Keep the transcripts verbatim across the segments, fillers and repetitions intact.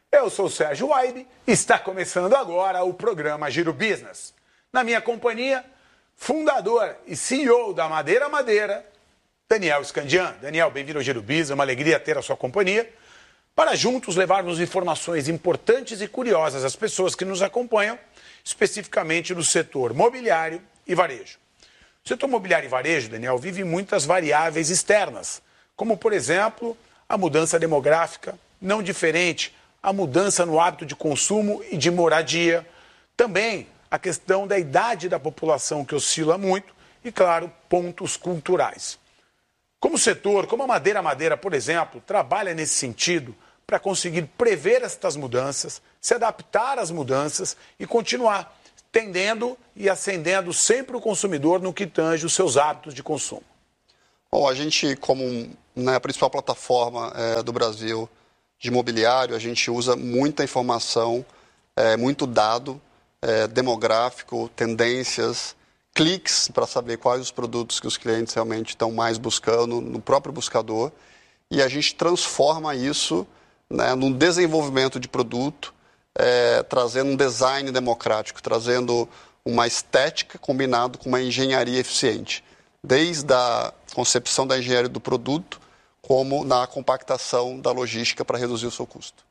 Eu sou o Sérgio Waibe e está começando agora o programa Giro Business. Na minha companhia, fundador e C E O da Madeira Madeira, Daniel Scandian. Daniel, bem-vindo ao Giro Business, é uma alegria ter a sua companhia, para juntos levarmos informações importantes e curiosas às pessoas que nos acompanham, especificamente no setor mobiliário e varejo. O setor mobiliário e varejo, Daniel, vive muitas variáveis externas, como, por exemplo, a mudança demográfica, não diferente, a mudança no hábito de consumo e de moradia, também a questão da idade da população, que oscila muito, e, claro, pontos culturais. Como setor, como a Madeira Madeira, por exemplo, trabalha nesse sentido para conseguir prever estas mudanças, se adaptar às mudanças e continuar tendendo e ascendendo sempre o consumidor no que tange os seus hábitos de consumo. Bom, a gente, como né, a principal plataforma é, do Brasil de imobiliário, a gente usa muita informação, é, muito dado é, demográfico, tendências, cliques para saber quais os produtos que os clientes realmente estão mais buscando no próprio buscador, e a gente transforma isso, né, num desenvolvimento de produto, é, trazendo um design democrático, trazendo uma estética combinado com uma engenharia eficiente, desde a concepção da engenharia do produto, como na compactação da logística para reduzir o seu custo.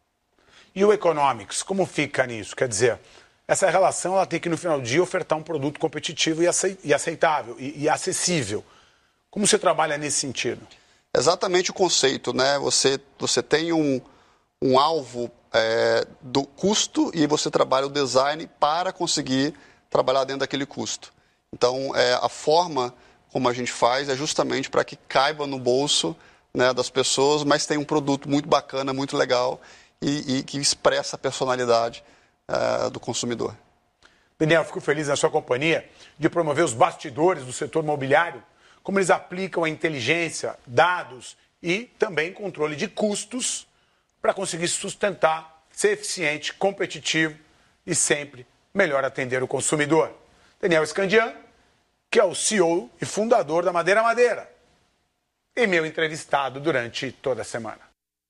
E o economics, como fica nisso? Quer dizer, essa relação ela tem que, no final do dia, ofertar um produto competitivo e aceitável e, e acessível. Como você trabalha nesse sentido? Exatamente o conceito, né? Você, você tem um, um alvo é, do custo e você trabalha o design para conseguir trabalhar dentro daquele custo. Então, é, a forma como a gente faz é justamente para que caiba no bolso, né, das pessoas, mas tem um produto muito bacana, muito legal e, e que expressa a personalidade uh, do consumidor. Daniel, fico feliz na sua companhia de promover os bastidores do setor imobiliário, como eles aplicam a inteligência, dados e também controle de custos para conseguir sustentar, ser eficiente, competitivo e sempre melhor atender o consumidor. Daniel Scandian, que é o C E O e fundador da Madeira Madeira, e meu entrevistado durante toda a semana.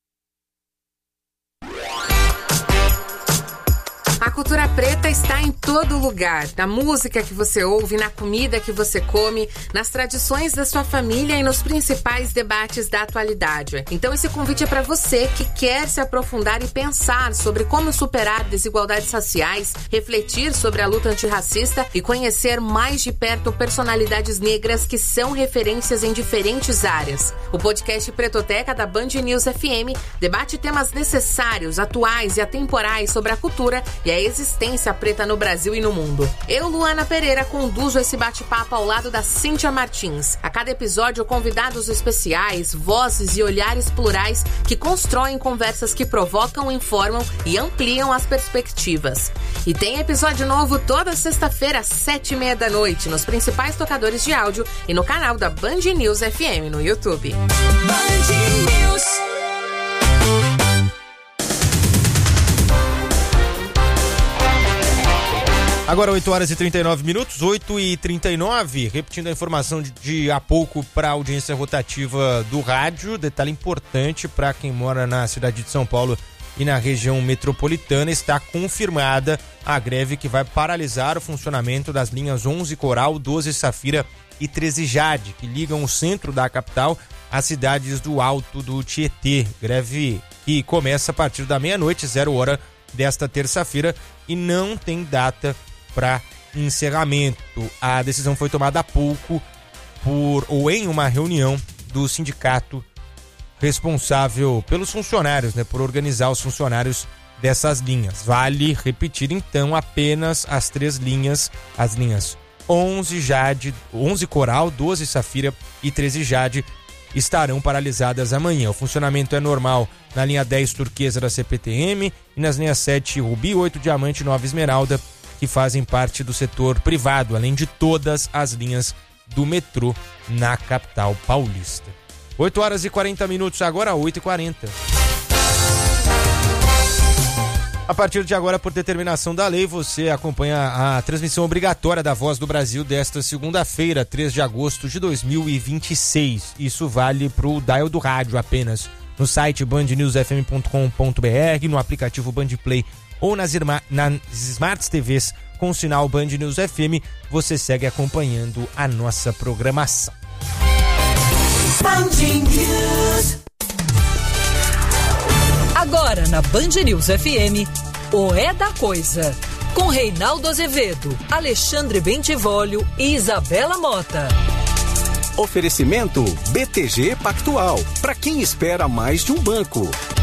A cultura preta está em todo lugar, na música que você ouve, na comida que você come, nas tradições da sua família e nos principais debates da atualidade. Então esse convite é para você que quer se aprofundar e pensar sobre como superar desigualdades raciais, refletir sobre a luta antirracista e conhecer mais de perto personalidades negras que são referências em diferentes áreas. O podcast Pretoteca da Band News F M debate temas necessários, atuais e atemporais sobre a cultura e a existência preta no Brasil e no mundo. Eu, Luana Pereira, conduzo esse bate-papo ao lado da Cíntia Martins. A cada episódio, convidados especiais, vozes e olhares plurais que constroem conversas que provocam, informam e ampliam as perspectivas. E tem episódio novo toda sexta-feira às sete e meia da noite nos principais tocadores de áudio e no canal da Band News F M no YouTube. Band News. Agora oito horas e trinta e nove minutos, oito e trinta e nove, repetindo a informação de, de há pouco para a audiência rotativa do rádio, detalhe importante para quem mora na cidade de São Paulo e na região metropolitana, está confirmada a greve que vai paralisar o funcionamento das linhas onze Coral, doze Safira e treze Jade, que ligam o centro da capital às cidades do Alto do Tietê. Greve que começa a partir da meia-noite, zero hora desta terça-feira, e não tem data para encerramento. A decisão foi tomada há pouco por ou em uma reunião do sindicato responsável pelos funcionários, né, por organizar os funcionários dessas linhas. Vale repetir então apenas as três linhas, as linhas onze Jade, onze Coral, doze Safira e treze Jade estarão paralisadas amanhã. O funcionamento é normal na linha dez Turquesa da C P T M e nas linhas sete Rubi, oito Diamante e nove Esmeralda, que fazem parte do setor privado, além de todas as linhas do metrô na capital paulista. oito horas e quarenta minutos, agora oito e quarenta. A partir de agora, por determinação da lei, você acompanha a transmissão obrigatória da Voz do Brasil desta segunda-feira, três de agosto de dois mil e vinte e seis. Isso vale para o dial do rádio apenas. no site band news f m ponto com ponto b r, no aplicativo Bandplay ou nas, irma, nas Smart T Vs com o sinal Band News F M. Você segue acompanhando a nossa programação. Band News. Agora na Band News F M, o É da Coisa, com Reinaldo Azevedo, Alexandre Bentivolio e Isabela Mota. Oferecimento B T G Pactual, para quem espera mais de um banco.